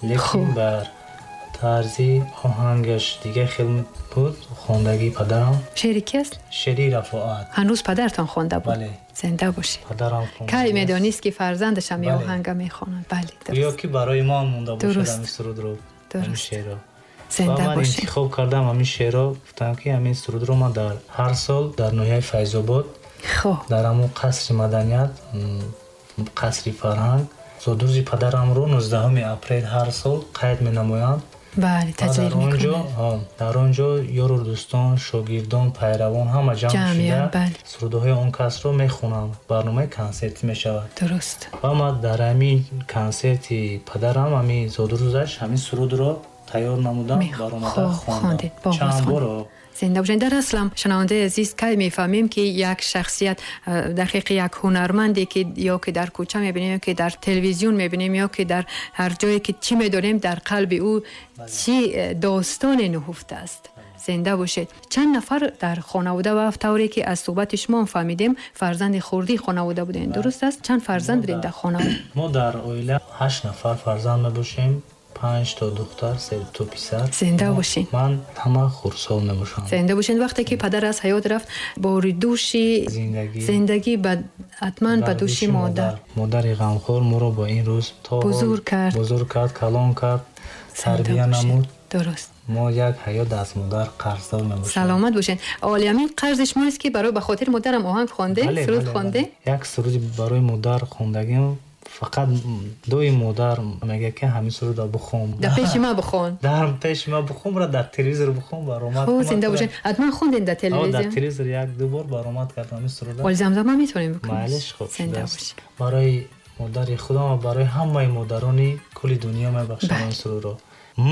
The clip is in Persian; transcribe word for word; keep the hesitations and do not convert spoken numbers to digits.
لیکن بر طرزی آهنگش دیگه خیلی بود. خوندگی پدرم. شعری کی است؟ شعری رفاعت. هنوز پدرتان خونده بود؟ بله. زنده باشید. پدرم خونده. کی میدانست که فرزندش هم بله. آهنگ میخواند؟ بله درست. یا که برای ما مونده باشه همین سرود رو. همین شعر رو. زنده باشید. من باشید. انتخاب کردم همین شعر رو. گفتم که همین سرود رو ما در هر سال در نوحه فیض آباد خب در همون قصر مدنیت قصر فرهنگ زادروز پدرم رو نوزدهم اپریل هر سال قید می‌نمایند. بله تجلیل می‌کنند. در اونجا یارو دوستان، شاگردان، پیروان همه جمع شده بله. سرودهای اون کس رو میخونم. برنامه کنسرت میشود. درست. و ما در همین کنسرت پدرم همین زادروزش همین سرود رو تیار نمودم برام خواندم. چند بار زنده باشین. در اصل شنونده عزیز کی میفهمیم که یک شخصیت دقیق یک هنرمندی که یا که در کوچه میبینیم یا که در تلویزیون میبینیم یا که در هر جایی که چی میدونیم در قلب او چی داستان نهفته است. زنده باشید. چند نفر در خانواده و طوری که از صحبت شما فهمیدیم فرزند خردی خانواده بودین درست است؟ چند فرزند دارین در خانواده؟ ما در عائله هشت نفر فرزند میباشیم. پنج تا دختر، سه تا پسر. زنده باشین. من همه خردسال میباشم. زنده باشین. وقتی که پدر از حیات رفت با دوشی زندگی زندگی بعد حتما به دوشی مادر مادر غمخوار ما رو با این روز تا بزرگ کرد بزرگ کرد کلان کرد تربیت نمود. درست. ما یک حیات از مادر قرضدار میباشیم. سلامت باشین. عالیمین قرضش ما است که برای به خاطر مادرم آهنگ خوانده. بله، سرود بله، خوانده. بله. یک سرود برای مادر خوندگیم. فقط دوی مادر میگه که همین سرود رو بخون. در پیش ما بخون. در پیش ما بخون را در تلویزیون بخون برامت. خب زنده باشین. حتما خوندین در تلویزیون. در تلویزیون یک دو بار برامت کردم این سرود. ولی زمزمه میتونیم بکنیم. معلش خوب زنده باشین. برای مادر خودم و برای همه مادرانی کل دنیا میبخشم این سرود رو.